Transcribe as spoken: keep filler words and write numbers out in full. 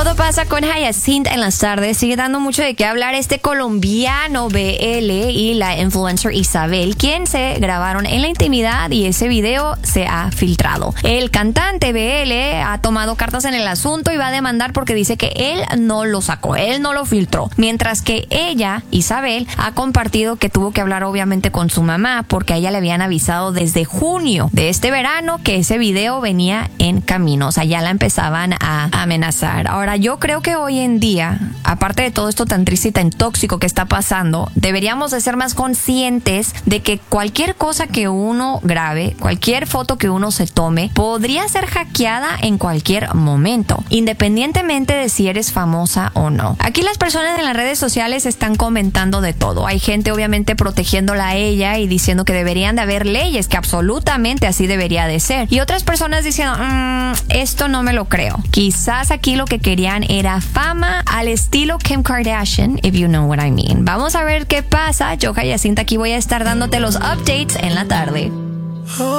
Todo pasa con Hyacinth en las tardes. Sigue dando mucho de qué hablar este colombiano B L y la influencer Isabel, quien se grabaron en la intimidad y ese video se ha filtrado. El cantante B L ha tomado cartas en el asunto y va a demandar porque dice que él no lo sacó, él no lo filtró. Mientras que ella, Isabel, ha compartido que tuvo que hablar obviamente con su mamá porque a ella le habían avisado desde junio de este verano que ese video venía en camino. O sea, ya la empezaban a amenazar. Ahora, yo creo que hoy en día, aparte de todo esto tan triste y tan tóxico que está pasando, deberíamos de ser más conscientes de que cualquier cosa que uno grabe, cualquier foto que uno se tome, podría ser hackeada en cualquier momento, independientemente de si eres famosa o no. Aquí las personas en las redes sociales están comentando de todo. Hay gente obviamente protegiéndola a ella y diciendo que deberían de haber leyes, que absolutamente así debería de ser. Y otras personas diciendo, mmm, esto no me lo creo. Quizás aquí lo que querían era fama al estilo Kim Kardashian, if you know what I mean. Vamos a ver qué pasa. Yo, Hyacinth, aquí voy a estar dándote los updates en la tarde.